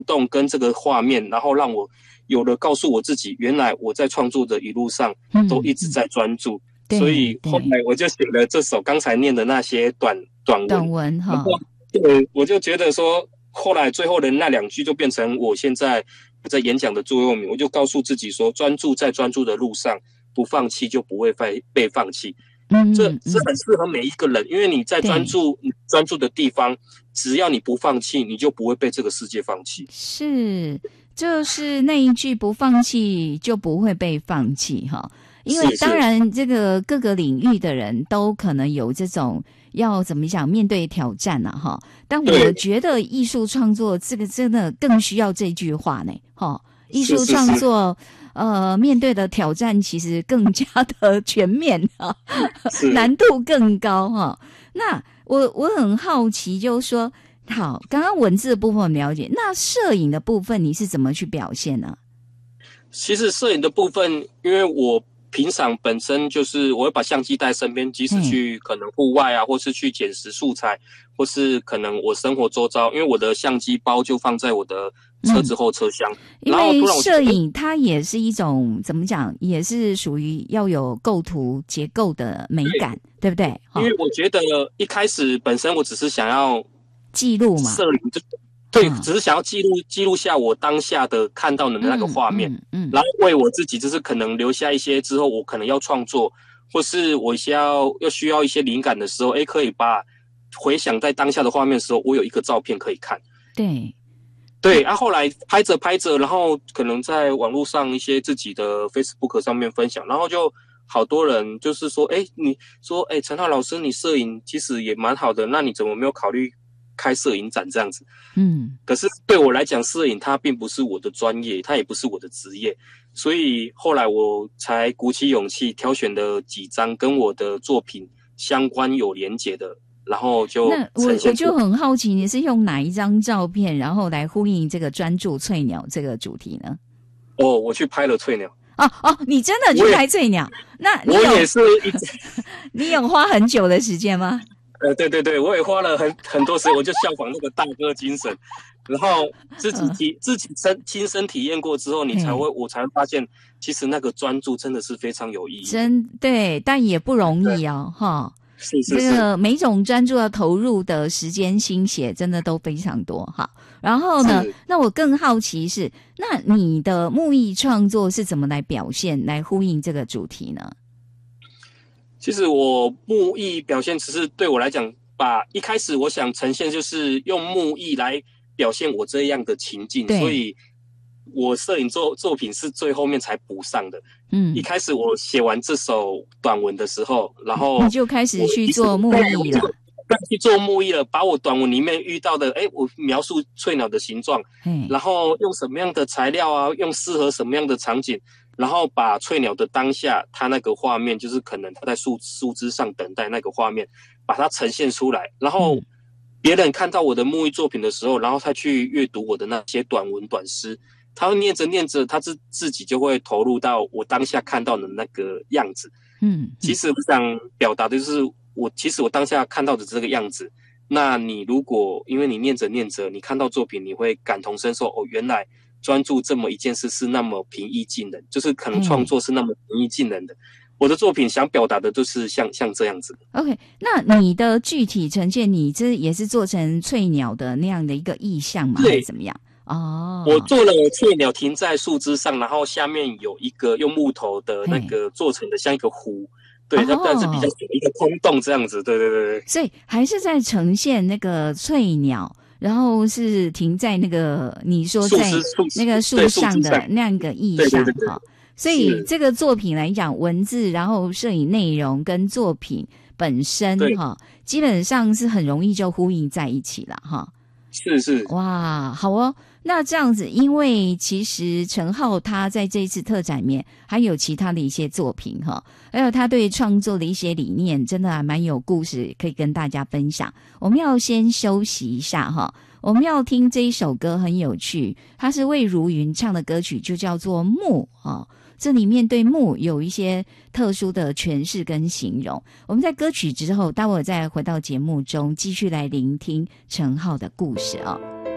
动跟这个画面，然后让我有了告诉我自己，原来我在创作的一路上都一直在专注。所以后来我就写了这首刚才念的那些短文哈。对，我就觉得说，后来最后的那2句就变成我现在在演讲的座右铭。我就告诉自己说，专注在专注的路上，不放弃就不会被放弃。这很适合每一个人，因为你在专注的地方，只要你不放弃，你就不会被这个世界放弃。 是，就是那一句不放弃就不会被放弃哈。因为当然这个各个领域的人都可能有这种要怎么讲面对挑战啊哈，但我觉得艺术创作这个真的更需要这句话呢哈。艺术创作面对的挑战其实更加的全面啊，难度更高哈。那我很好奇，就是说，好，刚刚文字的部分我们了解，那摄影的部分你是怎么去表现呢？ 其实摄影的部分，因为我平常本身就是我会把相机带身边，即使去可能户外啊，或是去捡拾素材，或是可能我生活周遭，因为我的相机包就放在我的车子后车厢。 因为摄影它也是一种怎么讲，也是属于要有构图结构的美感， 对不对？ 因为我觉得一开始本身我只是想要记录嘛， 摄影对，只是想要记录下我当下的看到的那个画面，然后为我自己就是可能留下一些之后我可能要创作，或是我需要一些灵感的时候，可以把回想在当下的画面的时候，我有一个照片可以看。对，后来拍着，然后可能在网络上一些自己的 Facebook 上面分享，然后就好多人就是说，你说，陈浩老师，你摄影其实也蛮好的，那你怎么没有考虑开摄影展这样子？可是对我来讲，摄影它并不是我的专业，它也不是我的职业，所以后来我才鼓起勇气挑选了几张跟我的作品相关有连结的，然后就那我就很好奇，你是用哪一张照片，然后来呼应这个专注翠鸟这个主题呢？ 我去拍了翠鸟。 你真的去拍翠鸟？那你我也是你有花很久的时间吗？ 对，我也花了很多时间，我就效仿那个大哥精神，然后自己亲身体验过之后，我才会发现，其实那个专注真的是非常有意义。 对，但也不容易哦，哈。 是这个每种专注要投入的时间心血真的都非常多哈。然后呢，那我更好奇是，那你的木艺创作是怎么来表现，来呼应这个主题呢？ 其实我木艺表现只是对我来讲，一开始我想呈现就是用木艺来表现我这样的情境，所以我摄影作品是最后面才补上的。一开始我写完这首短文的时候，然后你就开始去做木艺了。 去做木艺了，把我短文里面遇到的，我描述翠鸟的形状，然后用什么样的材料啊，用适合什么样的场景，然后把翠鸟的当下，它那个画面，就是可能它在树枝上等待那个画面，把它呈现出来。然后别人看到我的木艺作品的时候，然后他去阅读我的那些短文短诗，他会念着，他自己就会投入到我当下看到的那个样子。其实我想表达的就是。其实我当下看到的这个样子，那你如果因为你念着，你看到作品，你会感同身受，原来专注这么一件事是那么平易近人，就是可能创作是那么平易近人的。我的作品想表达的就是像这样子。 OK， 那你的具体呈现，你这也是做成翠鸟的那样的一个意象吗？还是怎么样？ 我做了翠鸟停在树枝上，然后下面有一个用木头的那个做成的像一个湖。对，它但是比较一个空洞这样子，对。 所以还是在呈现那个翠鸟，然后是停在那个你说在那个树上的那样一个意象哈。所以这个作品来讲，文字然后摄影内容跟作品本身哈，基本上是很容易就呼应在一起了哈。 是哇，好哦。那这样子，因为其实陈浩他在这一次特展里面还有其他的一些作品哈，还有他对创作的一些理念，真的还蛮有故事可以跟大家分享。我们要先休息一下哈，我们要听这一首歌很有趣，它是魏如云唱的歌曲，就叫做《木》哈。这里面对木有一些特殊的诠释跟形容。我们在歌曲之后，待会再回到节目中继续来聆听陈浩的故事哦。